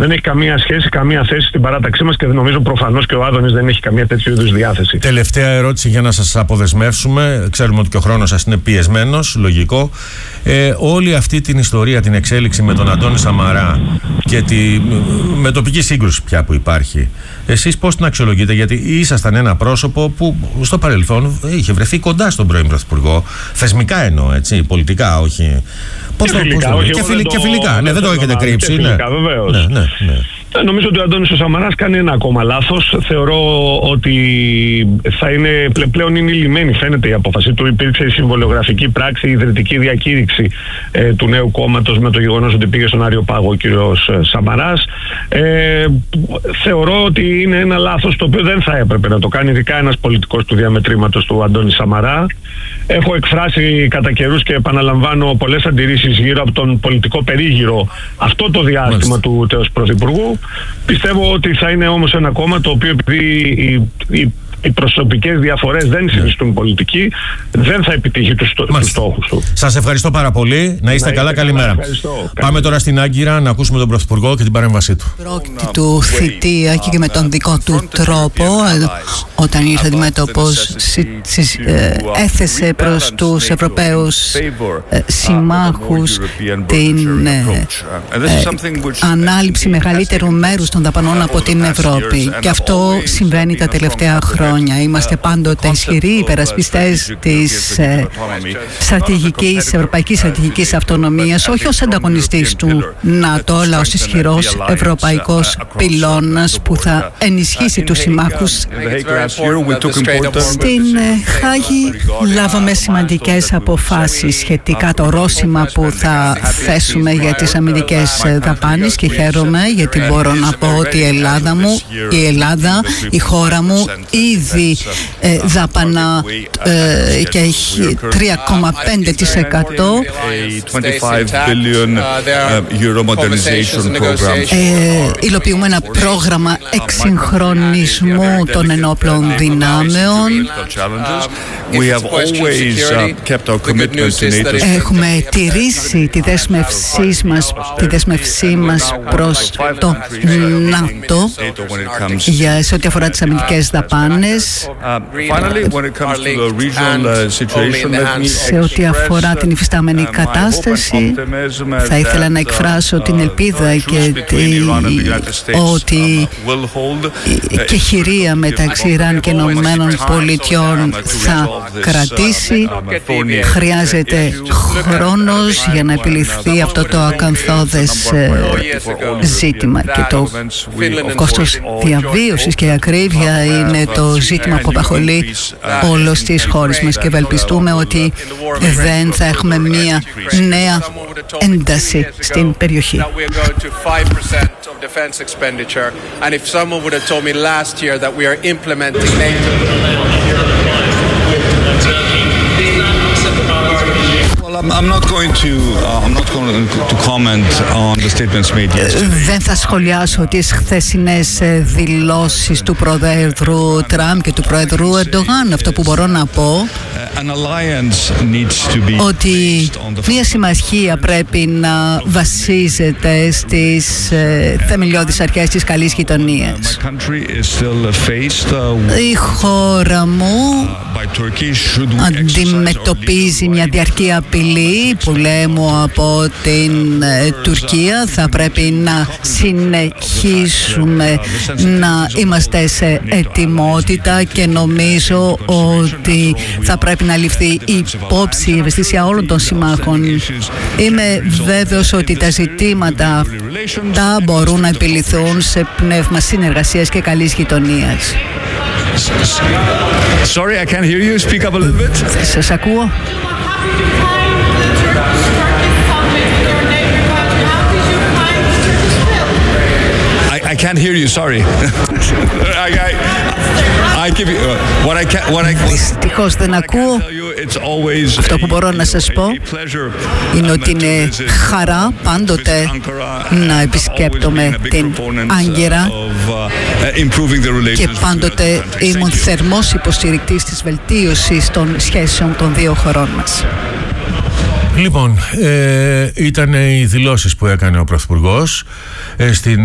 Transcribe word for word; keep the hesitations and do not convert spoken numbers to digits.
Δεν έχει καμία σχέση, καμία θέση στην παράταξή μας και νομίζω προφανώς και ο Άδωνης δεν έχει καμία τέτοιου είδους διάθεση. Τελευταία ερώτηση για να σας αποδεσμεύσουμε. Ξέρουμε ότι και ο χρόνος σας είναι πιεσμένος, λογικό. Ε, όλη αυτή την ιστορία, την εξέλιξη με τον Αντώνη Σαμαρά και τη με τοπική σύγκρουση πια που υπάρχει, εσείς πώς την αξιολογείτε? Γιατί ήσασταν ένα πρόσωπο που στο παρελθόν είχε βρεθεί κοντά στον πρώην Πρωθυπουργό, θεσμικά εννοώ, έτσι, πολιτικά, όχι. Πώς και το, φιλικά, πώς όχι, και, φιλ, το, και φιλικά, ναι, δεν το έχετε κρύψει. Και φιλικά, ναι, βεβαίως. Ναι, ναι, ναι. Νομίζω ότι ο Αντώνης ο Σαμαράς κάνει ένα ακόμα λάθος. Θεωρώ ότι θα είναι, πλέον είναι λυμμένη, φαίνεται η απόφαση του. Υπήρξε η συμβολιογραφική πράξη, η ιδρυτική διακήρυξη ε, του νέου κόμματος με το γεγονός ότι πήγε στον Άριο Πάγο ο κύριος Σαμαράς. Ε, θεωρώ ότι είναι ένα λάθος το οποίο δεν θα έπρεπε να το κάνει, ειδικά ένας πολιτικός του διαμετρήματος του Αντώνη Σαμαρά. Έχω εκφράσει κατά καιρούς και επαναλαμβάνω πολλές αντιρρήσεις γύρω από τον πολιτικό περίγυρο αυτό το διάστημα Μάλιστα. του τέος Πρωθυπουργού. Πιστεύω ότι θα είναι όμως ένα κόμμα το οποίο, επειδή οι, οι, οι προσωπικές διαφορές δεν συνιστούν πολιτική, δεν θα επιτύχει τους, τους στόχους του. Σας ευχαριστώ πάρα πολύ. Να είστε να καλά, καλημέρα. Ευχαριστώ. Πάμε τώρα στην Άγκυρα να ακούσουμε τον Πρωθυπουργό και την παρέμβασή του. Πρόκειται του θητεία και με τον δικό του τρόπο, όταν ήρθε αντιμέτωπος, έθεσε προς τους Ευρωπαίους συμμάχους την ανάληψη μεγαλύτερου μέρους των δαπανών από την Ευρώπη. Και αυτό συμβαίνει τα τελευταία χρόνια. Είμαστε πάντοτε ισχυροί υπερασπιστές της στρατηγικής, ευρωπαϊκής στρατηγικής αυτονομίας, όχι ως ανταγωνιστής του ΝΑΤΟ, αλλά ως ισχυρός ευρωπαϊκός πυλώνας που θα ενισχύσει τους συμμάχους. Στην Χάγη λάβαμε σημαντικές αποφάσεις σχετικά το ορόσημα που θα θέσουμε για τις αμυντικές δαπάνες και χαίρομαι γιατί μπορώ να πω ότι η Ελλάδα μου, η Ελλάδα, η χώρα μου ήδη ε, δαπανά ε, και έχει τρία κόμμα πέντε τοις εκατό ε, υλοποιούμε ένα πρόγραμμα εξυγχρονισμού των ενόπλων δυνάμεων. Έχουμε τηρήσει τη δέσμευσή μας, τη δέσμευσή μας προς το ΝΑΤΟ για σε ό,τι αφορά τις αμυντικές δαπάνες. Σε ό,τι αφορά την υφιστάμενη κατάσταση, θα ήθελα να εκφράσω την ελπίδα και ότι και χειρία μεταξύ Ιράν και Ηνωμένων Πολιτειών θα κρατήσει. Χρειάζεται χρόνος για να επιληθεί αυτό το ακαθόδες ζήτημα και το κόστος διαβίωσης και η ακρίβεια είναι το ζήτημα που απασχολεί όλες τις χώρες μας και ευελπιστούμε ότι δεν θα έχουμε μία νέα ένταση στην περιοχή. I'm not going to, uh, I'm not going to comment on the statements made yesterday. Δεν θα σχολιάσω τις χθεσινές δηλώσεις του Προέδρου Τραμπ και του Προέδρου Ερντογάν. Αυτό που μπορώ να πω ότι μια συμμαχία πρέπει να βασίζεται στις ε, θεμελιώδεις αρχές της καλής γειτονίας. Η χώρα μου αντιμετωπίζει μια διαρκή απειλή πολέμου από την ε, Τουρκία. Θα πρέπει να συνεχίσουμε να είμαστε σε ετοιμότητα και νομίζω ότι θα πρέπει να ληφθεί υπόψη η ευαισθησία όλων των συμμάχων. Είμαι βέβαιος ότι τα ζητήματα αυτά μπορούν να επιληθούν σε πνεύμα συνεργασίας και καλής γειτονίας. Sorry, I can't hear you. Speak up a little bit. Σας ακούω. I can't hear you, sorry. I, I, I give you uh, what I can. What I. Δυστυχώς δεν ακούω. Αυτό που μπορώ να σας πω είναι ότι είναι χαρά πάντοτε να επισκέπτομαι την Άγκυρα και πάντοτε ήμουν θερμός υποστηρικτής της βελτίωσης των σχέσεων των δύο χωρών μας. Λοιπόν, ε, ήταν οι δηλώσεις που έκανε ο Πρωθυπουργός ε, στην